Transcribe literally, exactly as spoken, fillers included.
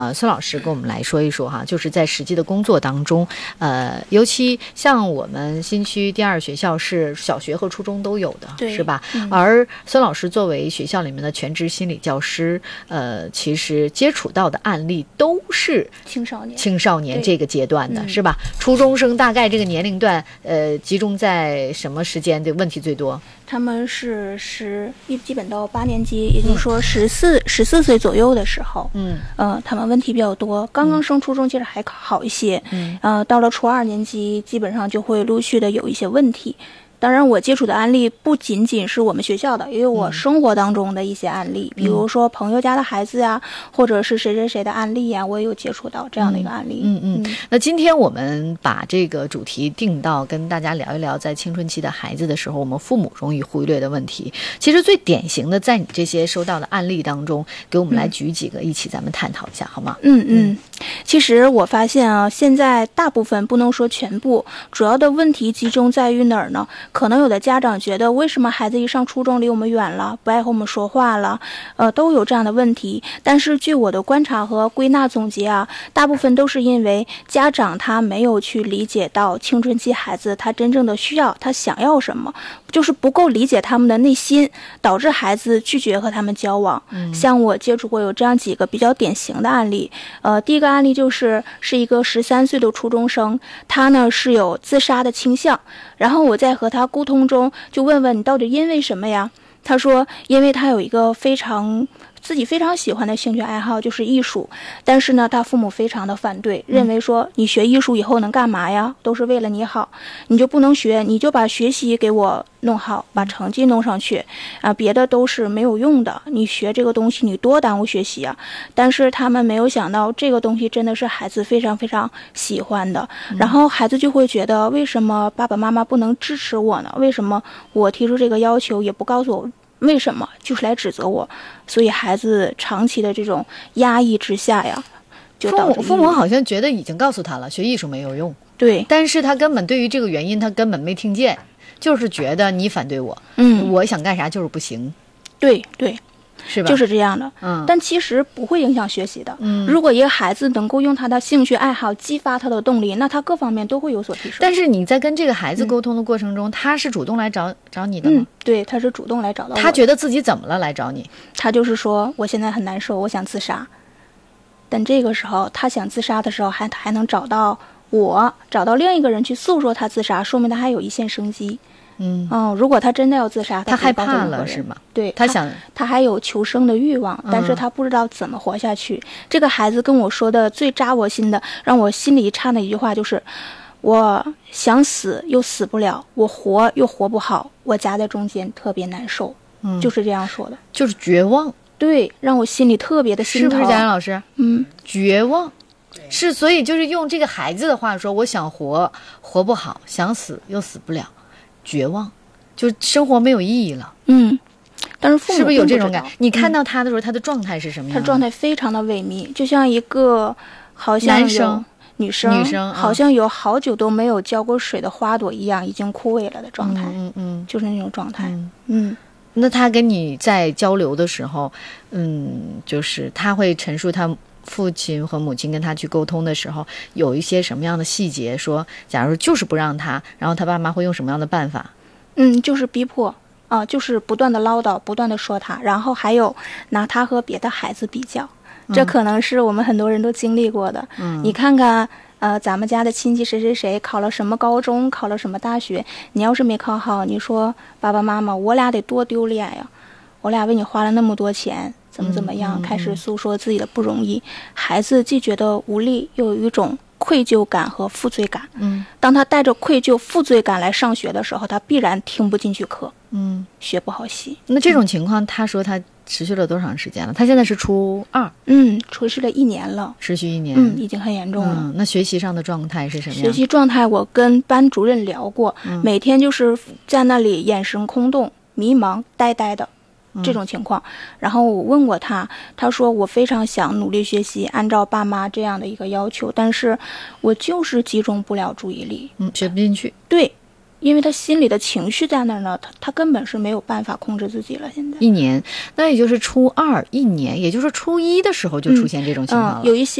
呃，孙老师跟我们来说一说哈，就是在实际的工作当中，呃，尤其像我们新区第二学校是小学和初中都有的，是吧？嗯、而孙老师作为学校里面的全职心理教师，呃，其实接触到的案例都是青少年、 青少年这个阶段的，是吧？初中生大概这个年龄段，呃，集中在什么时间的问题最多？ 他们是十一基本到八年级，也就是说十四十四岁左右的时候，嗯，呃，他们问题比较多。刚刚升初中其实还好一些，嗯，呃，到了初二年级，基本上就会陆续的有一些问题。当然，我接触的案例不仅仅是我们学校的，也有我生活当中的一些案例，嗯、比如说朋友家的孩子呀，或者是谁谁谁的案例呀，我也有接触到这样的一个案例。 嗯嗯。嗯那今天我们把这个主题定到跟大家聊一聊，在青春期的孩子的时候，我们父母容易忽略的问题。其实最典型的，在你这些收到的案例当中，给我们来举几个，嗯、一起咱们探讨一下，好吗？ 嗯嗯。其实我发现啊，现在大部分不能说全部，主要的问题集中在于哪儿呢？可能有的家长觉得，为什么孩子一上初中离我们远了，不爱和我们说话了，呃，都有这样的问题。但是据我的观察和归纳总结啊，大部分都是因为家长他没有去理解到青春期孩子他真正的需要，他想要什么，就是不够理解他们的内心，导致孩子拒绝和他们交往。嗯、像我接触过有这样几个比较典型的案例，呃，第一个案例就是是一个十三岁的初中生，他呢是有自杀的倾向，然后我在和他沟通中就问问你到底因为什么呀？他说因为他有一个非常自己非常喜欢的兴趣爱好，就是艺术，但是呢他父母非常的反对，认为说你学艺术以后能干嘛呀，都是为了你好，你就不能学，你就把学习给我弄好，把成绩弄上去啊，别的都是没有用的，你学这个东西你多耽误学习啊。但是他们没有想到这个东西真的是孩子非常非常喜欢的，然后孩子就会觉得为什么爸爸妈妈不能支持我呢？为什么我提出这个要求也不告诉我为什么，就是来指责我。所以孩子长期的这种压抑之下呀，就导致父母父母好像觉得已经告诉他了学艺术没有用， 对， 但是他根本对于这个原因他根本没听见，就是觉得你反对我， 嗯， 我想干啥就是不行， 对对， 是吧？ 就是这样的， 嗯， 但其实不会影响学习的。 嗯， 如果一个孩子能够用他的兴趣爱好激发他的动力，那他各方面都会有所提升。 但是你在跟这个孩子沟通的过程中，嗯、他是主动来找找你的吗？ 嗯，对，他是主动来找到我。 他觉得自己怎么了来找你？ 他就是说我现在很难受，我想自杀。但这个时候他想自杀的时候还还能找到我，找到另一个人去诉说他自杀，说明他还有一线生机。嗯哦，如果他真的要自杀， 他害怕了是吗？ 对， 他想他, 他还有求生的欲望，但是他不知道怎么活下去。嗯、这个孩子跟我说的最扎我心的，让我心里一颤的一句话就是：我想死又死不了，我活又活不好，我夹在中间特别难受。嗯，就是这样说的， 就是绝望。 对，让我心里特别的心疼。 是不是贾老师？ 嗯， 绝望。是，所以就是用这个孩子的话说，我想活活不好，想死又死不了。绝望，就生活没有意义了。 嗯，但是父母是不是有这种感？你看到他的时候，嗯、他的状态是什么样？ 他状态非常的萎靡，就像一个好像男生、 女生、 女生， 好像有好久都没有浇过水的花朵一样，已经枯萎了的状态。 嗯嗯， 就是那种状态。 嗯。 嗯那他跟你在交流的时候，嗯，就是他会陈述他父亲和母亲跟他去沟通的时候，有一些什么样的细节？说，假如就是不让他，然后他爸妈会用什么样的办法？ 嗯，就是逼迫啊、呃，就是不断的唠叨，不断的说他，然后还有拿他和别的孩子比较，这可能是我们很多人都经历过的。嗯，你看看。呃，咱们家的亲戚谁谁谁考了什么高中，考了什么大学，你要是没考好，你说爸爸妈妈，我俩得多丢脸呀！我俩为你花了那么多钱，怎么怎么样，嗯嗯嗯、开始诉说自己的不容易。孩子既觉得无力，又有一种愧疚感和负罪感。嗯，当他带着愧疚、负罪感来上学的时候，他必然听不进去课，嗯，学不好习。 那这种情况，他说他持续了多长时间了？他现在是初二， 嗯，持续了一年了， 持续一年， 嗯，已经很严重了。 嗯，那学习上的状态是什么样？ 学习状态，我跟班主任聊过，嗯、每天就是在那里眼神空洞、迷茫、呆呆的这种情况。嗯、然后我问过他，他说我非常想努力学习，按照爸妈这样的一个要求，但是我就是集中不了注意力， 嗯，学不进去。 对。 因为他心里的情绪在那儿呢，他他根本是没有办法控制自己了。现在一年，那也就是初二一年，也就是初一的时候就出现这种情况了。 嗯嗯、有一些